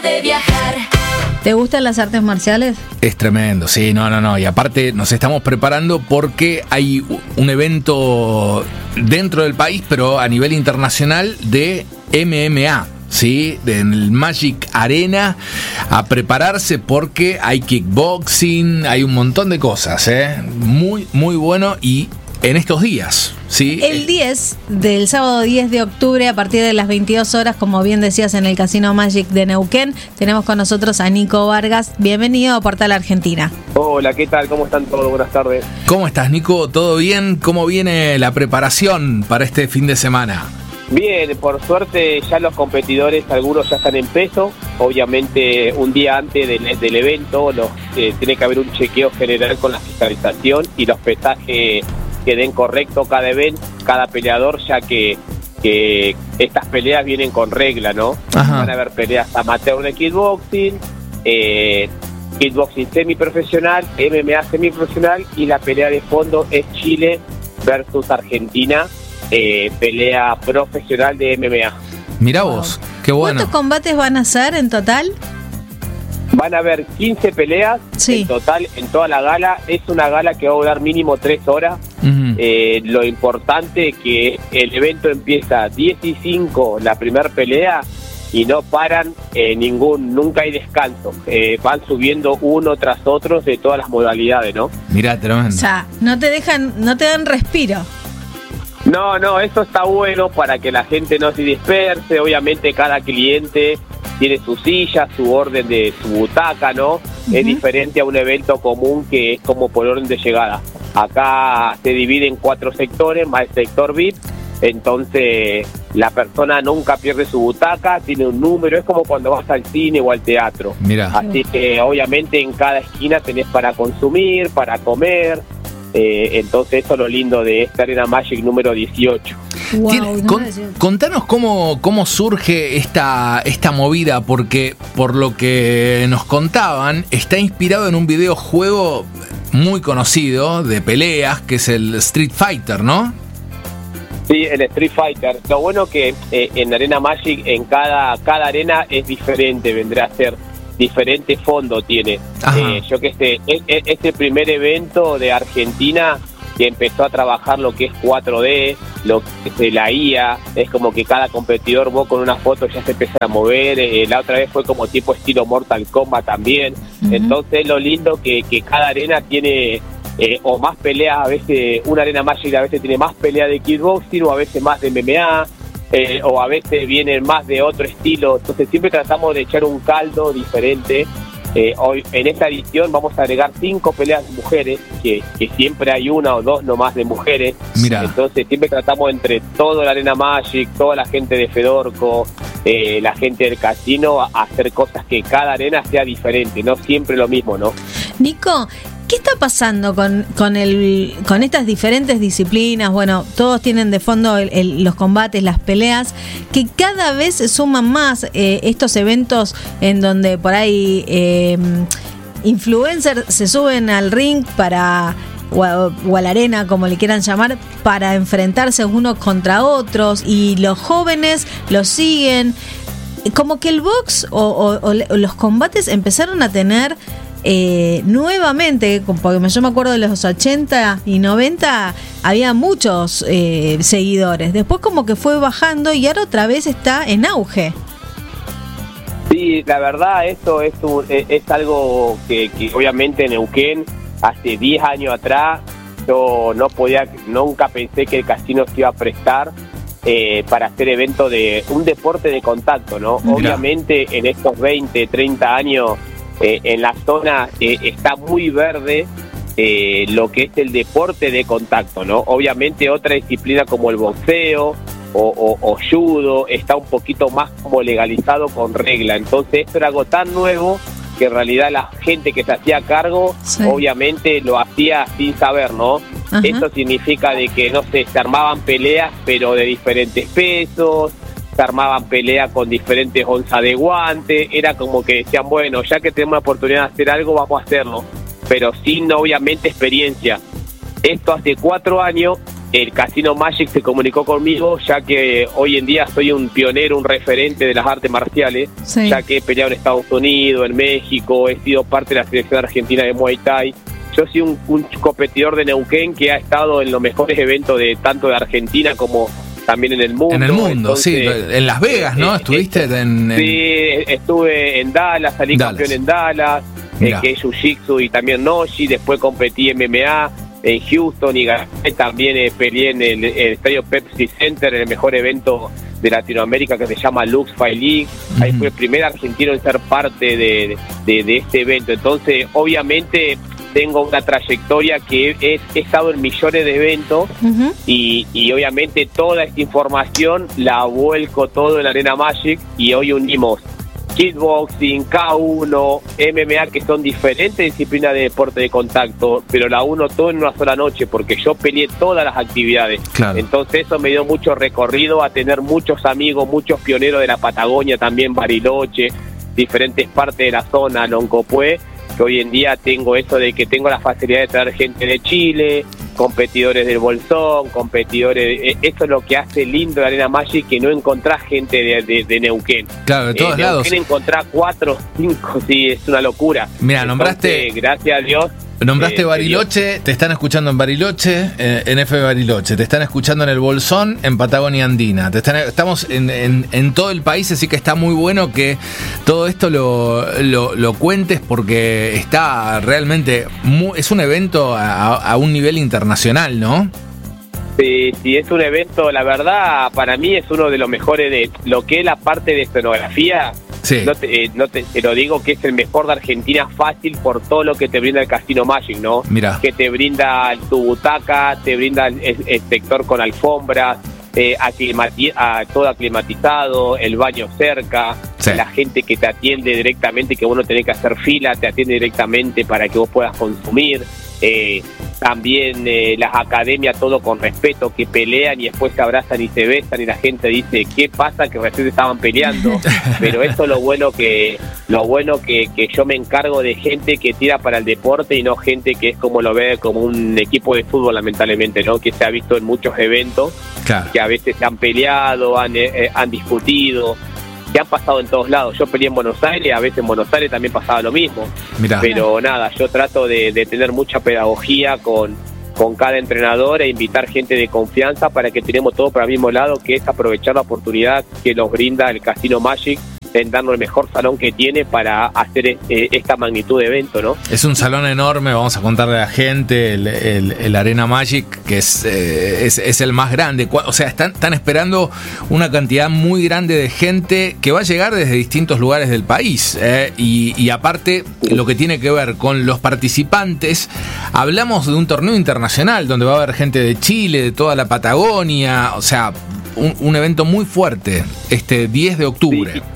de viajar. ¿Te gustan las artes marciales? Es tremendo, sí, no. Y aparte nos estamos preparando porque hay un evento dentro del país, pero a nivel internacional, de MMA. Sí, en el Magic Arena, a prepararse porque hay kickboxing, hay un montón de cosas, muy, muy bueno, y en estos días, ¿sí? El 10 del sábado 10 de octubre, a partir de las 22 horas, como bien decías, en el Casino Magic de Neuquén, tenemos con nosotros a Nico Vargas. Bienvenido a Portal Argentina. Hola, ¿qué tal? ¿Cómo están todos? Buenas tardes. ¿Cómo estás, Nico? ¿Todo bien? ¿Cómo viene la preparación para este fin de semana? Bien, por suerte ya los competidores, algunos ya están en peso. Obviamente un día antes del evento tiene que haber un chequeo general con la fiscalización y los pesajes que den correcto cada peleador, ya que estas peleas vienen con regla, ¿no? Ajá. Van a haber peleas amateur de kickboxing, kickboxing semiprofesional, MMA semiprofesional, y la pelea de fondo es Chile versus Argentina, pelea profesional de MMA. Mirá vos, qué bueno. ¿Cuántos combates van a ser en total? Van a haber 15 peleas en total en toda la gala. Es una gala que va a durar mínimo 3 horas. Uh-huh. Lo importante es que el evento empieza a 10:05 la primera pelea y no paran nunca hay descanso. Van subiendo uno tras otro de todas las modalidades, ¿no? Mirá, tremendo. O sea, no te dan respiro. No, eso está bueno para que la gente no se disperse. Obviamente cada cliente tiene su silla, su orden de su butaca, ¿no? Uh-huh. Es diferente a un evento común que es como por orden de llegada. Acá se divide en 4 sectores, más el sector VIP. Entonces la persona nunca pierde su butaca, tiene un número, es como cuando vas al cine o al teatro. Mirá. Así que obviamente en cada esquina tenés para consumir, para comer. Entonces eso es lo lindo de esta Arena Magic número 18. Wow, contanos cómo surge esta movida, porque por lo que nos contaban, está inspirado en un videojuego muy conocido de peleas, que es el Street Fighter, ¿no? Sí, el Street Fighter. Lo bueno que en Arena Magic, en cada arena es diferente, vendrá a ser diferente fondo tiene. Yo que sé, este primer evento de Argentina que empezó a trabajar lo que es 4D, lo que es la IA, es como que cada competidor, vos con una foto ya se empieza a mover. La otra vez fue como tipo estilo Mortal Kombat también. Uh-huh. Entonces lo lindo que cada arena tiene o más peleas, a veces una Arena Magic a veces tiene más pelea de kickboxing o a veces más de MMA. O a veces vienen más de otro estilo, entonces siempre tratamos de echar un caldo diferente. Hoy en esta edición vamos a agregar 5 peleas de mujeres, que siempre hay 1 o 2 nomás de mujeres. Mirá. Entonces siempre tratamos entre toda la Arena Magic, toda la gente de Fedorco, la gente del casino, a hacer cosas que cada arena sea diferente, no siempre lo mismo, ¿no? Nico, ¿qué está pasando con estas diferentes disciplinas? Bueno, todos tienen de fondo los combates, las peleas, que cada vez se suman más estos eventos en donde por ahí influencers se suben al ring o a la arena, como le quieran llamar, para enfrentarse unos contra otros, y los jóvenes los siguen. Como que el box o los combates empezaron a tener nuevamente, porque yo me acuerdo de los 80 y 90 había muchos seguidores, después como que fue bajando y ahora otra vez está en auge. Sí, la verdad esto es algo que obviamente en Neuquén hace 10 años atrás yo nunca pensé que el casino se iba a prestar para hacer eventos de un deporte de contacto, ¿no? Mira. Obviamente en estos 20, 30 años en la zona está muy verde lo que es el deporte de contacto, ¿no? Obviamente otra disciplina como el boxeo o judo está un poquito más como legalizado con regla. Entonces esto era algo tan nuevo que en realidad la gente que se hacía cargo, sí, obviamente lo hacía sin saber, ¿no? Ajá. Esto significa de que, no sé, se armaban peleas pero de diferentes pesos, se armaban peleas con diferentes onzas de guante, era como que decían, bueno, ya que tenemos la oportunidad de hacer algo, vamos a hacerlo, pero sin obviamente experiencia. Esto hace 4 años el Casino Magic se comunicó conmigo, ya que hoy en día soy un pionero, un referente de las artes marciales, Sí. ya que he peleado en Estados Unidos, en México, he sido parte de la selección argentina de Muay Thai. Yo soy un competidor de Neuquén que ha estado en los mejores eventos de tanto de Argentina como también en el mundo. En el mundo, Entonces, sí. En Las Vegas, ¿no? ¿Estuviste en...? Sí, estuve en Dallas, salí Dallas. campeón en Dallas, Mirá. que es Jiu-Jitsu y también Noshi, después competí en MMA en Houston y gané, también peleé en el estadio Pepsi Center, en el mejor evento de Latinoamérica que se llama Lux Fight League. Ahí fui el primer argentino en ser parte de este evento. Entonces, obviamente, tengo una trayectoria que he estado en millones de eventos Ujú. y obviamente toda esta información la vuelco todo en la Arena Magic y hoy unimos kickboxing, K1, MMA, que son diferentes disciplinas de deporte de contacto, pero la uno todo en una sola noche, porque yo peleé todas las actividades. Claro. Entonces eso me dio mucho recorrido a tener muchos amigos, muchos pioneros de la Patagonia, también Bariloche, diferentes partes de la zona, Loncopué, que hoy en día tengo eso de que tengo la facilidad de traer gente de Chile, competidores del Bolsón, competidores, eso es lo que hace lindo la Arena Magic, que no encontrás gente de Neuquén. Claro, de todos lados. Neuquén encontrás 4, 5, sí, es una locura. Mira, Entonces, gracias a Dios. Nombraste se Bariloche, te están escuchando en Bariloche, en F Bariloche, te están escuchando en el Bolsón, en Patagonia Andina, estamos en todo el país, así que está muy bueno que todo esto lo cuentes porque está realmente, es un evento a un nivel internacional, ¿no? Sí, es un evento, la verdad, para mí es uno de los mejores de lo que es la parte de escenografía. Sí. Te lo digo que es el mejor de Argentina fácil por todo lo que te brinda el Casino Magic, ¿no? Mirá. Que te brinda tu butaca, te brinda el sector con alfombras, todo aclimatizado, el baño cerca, Sí. la gente que te atiende directamente, que vos no tenés que hacer fila, te atiende directamente para que vos puedas consumir. También las academias, todo con respeto, que pelean y después se abrazan y se besan y la gente dice, ¿qué pasa? Que recién estaban peleando. Pero eso es lo bueno que yo me encargo de gente que tira para el deporte y no gente que es como lo ve como un equipo de fútbol, lamentablemente, ¿no? Que se ha visto en muchos eventos, Claro. que a veces se han peleado, han discutido, que han pasado en todos lados. Yo peleé en Buenos Aires, a veces en Buenos Aires también pasaba lo mismo. Mirá. Pero nada, yo trato de tener mucha pedagogía con cada entrenador e invitar gente de confianza para que tenemos todo para el mismo lado, que es aprovechar la oportunidad que nos brinda el Casino Magic en darnos el mejor salón que tiene para hacer esta magnitud de evento, ¿no? Es un salón enorme, vamos a contarle a la gente, el Arena Magic, que es el más grande. O sea, están esperando una cantidad muy grande de gente que va a llegar desde distintos lugares del país. Y aparte, lo que tiene que ver con los participantes, hablamos de un torneo internacional donde va a haber gente de Chile, de toda la Patagonia, o sea, un evento muy fuerte, este 10 de octubre. Sí.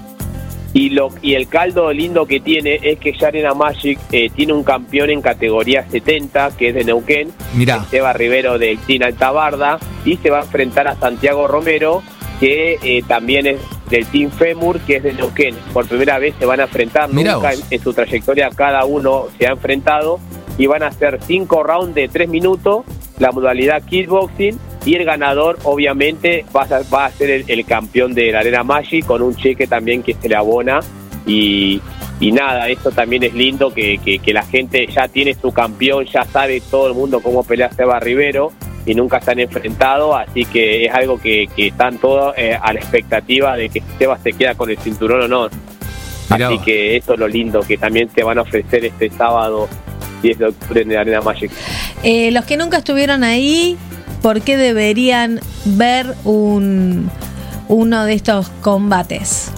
Y el caldo lindo que tiene es que ya Arena Magic tiene un campeón en categoría 70, que es de Neuquén, Mirá. Seba Rivero de Tina Altabarda, y se va a enfrentar a Santiago Romero, que también es del Team Femur, que es de Neuquén. Por primera vez se van a enfrentar, Mirá nunca vos. en su trayectoria cada uno se ha enfrentado, y van a hacer 5 rounds de 3 minutos, la modalidad kickboxing, y el ganador obviamente va a ser el campeón de la Arena Magic, con un cheque también que se le abona, y nada, esto también es lindo, que la gente ya tiene su campeón, ya sabe todo el mundo cómo pelea Seba Rivero, y nunca se han enfrentado, así que es algo que están todos a la expectativa de que Seba se queda con el cinturón o no. Mirá Así vos. que eso es lo lindo, que también te van a ofrecer este sábado 10 de octubre en la Arena Magic. Los que nunca estuvieron ahí, ¿por qué deberían ver uno de estos combates?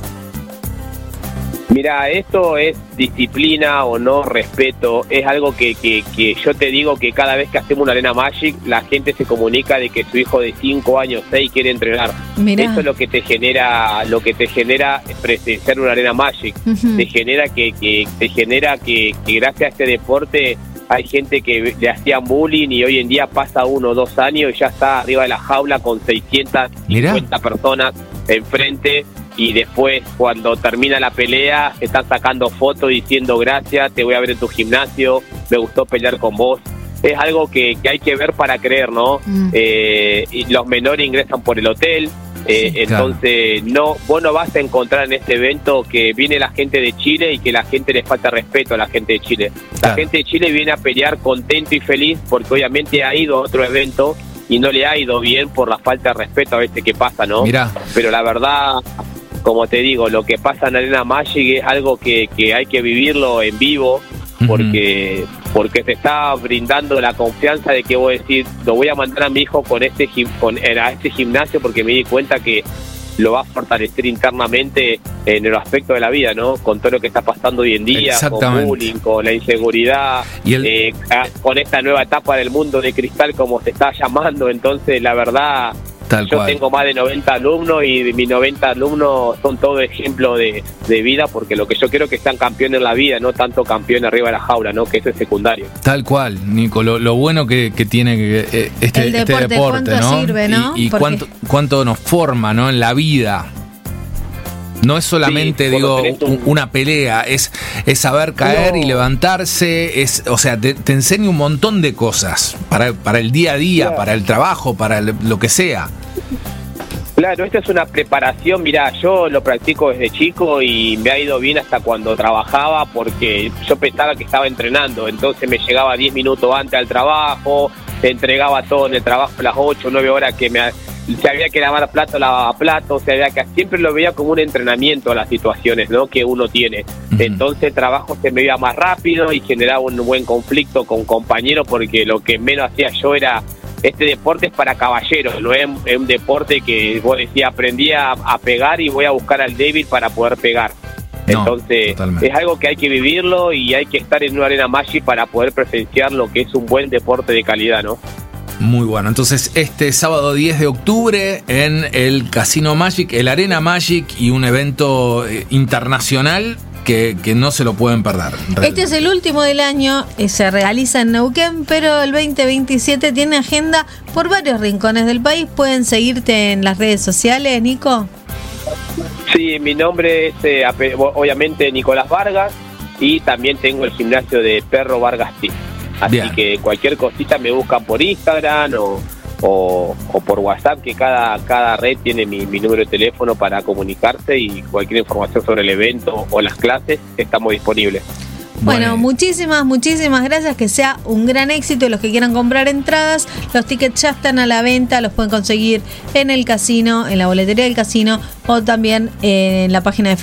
Mira, esto es disciplina o no, respeto. Es algo que yo te digo que cada vez que hacemos una Arena Magic, la gente se comunica de que su hijo de 5 años, 6 quiere entrenar. Mirá. Eso es lo que te genera presenciar una Arena Magic. Ujú. Te genera que gracias a este deporte hay gente que le hacían bullying y hoy en día pasa 1 o 2 años y ya está arriba de la jaula con 650 personas enfrente, y después cuando termina la pelea se están sacando fotos diciendo gracias, te voy a ver en tu gimnasio, me gustó pelear con vos. es algo que hay que ver para creer, ¿no? Y los menores ingresan por el hotel. Entonces vos no vas a encontrar en este evento que viene la gente de Chile y que la gente le falta respeto a la gente de Chile. La gente de Chile viene a pelear contento y feliz porque obviamente ha ido a otro evento y no le ha ido bien por la falta de respeto a veces que pasa, ¿no? Mirá. Pero la verdad, como te digo, lo que pasa en Arena Magic es algo que hay que vivirlo en vivo, porque te está brindando la confianza de que voy a decir, lo voy a mandar a mi hijo a este gimnasio porque me di cuenta que lo va a fortalecer internamente en el aspecto de la vida, ¿no? Con todo lo que está pasando hoy en día, con bullying, con la inseguridad, con esta nueva etapa del mundo de cristal, como se está llamando. Entonces, la verdad, yo tengo más de 90 alumnos y mis 90 alumnos son todo ejemplo de vida, porque lo que yo quiero es que sean campeones en la vida, no tanto campeones arriba de la jaula, ¿no? Que eso es secundario. Tal cual, Nico, lo bueno que tiene este deporte, cuánto ¿no? Sirve, ¿no? Y cuánto nos forma, ¿no? En la vida. No es solamente, una pelea, es saber caer y levantarse, o sea, te enseña un montón de cosas para el día a día, para el trabajo, para lo que sea. Claro, esta es una preparación. Mirá, yo lo practico desde chico y me ha ido bien hasta cuando trabajaba, porque yo pensaba que estaba entrenando, entonces me llegaba 10 minutos antes al trabajo, entregaba todo en el trabajo a las 8 o 9 horas que se había que lavar plato, lavaba plato, siempre lo veía como un entrenamiento a las situaciones, ¿no? Que uno tiene. Entonces el trabajo se me iba más rápido y generaba un buen conflicto con compañeros, porque lo que menos hacía yo era, este deporte es para caballeros, no es un deporte que vos decías, aprendí a pegar y voy a buscar al débil para poder pegar. Entonces, totalmente. Es algo que hay que vivirlo y hay que estar en una Arena Magic para poder presenciar lo que es un buen deporte de calidad, ¿no? Muy bueno, entonces este sábado 10 de octubre en el Casino Magic, el Arena Magic, y un evento internacional que no se lo pueden perder. Este es el último del año, se realiza en Neuquén, pero el 2027 tiene agenda por varios rincones del país. ¿Pueden seguirte en las redes sociales, Nico? Sí, mi nombre es obviamente Nicolás Vargas, y también tengo el gimnasio de Perro Vargas Team. Así que cualquier cosita me buscan por Instagram o por WhatsApp, que cada red tiene mi número de teléfono para comunicarse, y cualquier información sobre el evento o las clases estamos disponibles. Bueno, muchísimas gracias, que sea un gran éxito. Los que quieran comprar entradas, los tickets ya están a la venta, los pueden conseguir en el casino, en la boletería del casino, o también en la página de